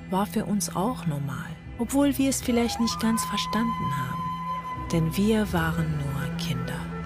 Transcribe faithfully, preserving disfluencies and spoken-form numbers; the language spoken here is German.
war für uns auch normal, obwohl wir es vielleicht nicht ganz verstanden haben, denn wir waren nur Kinder.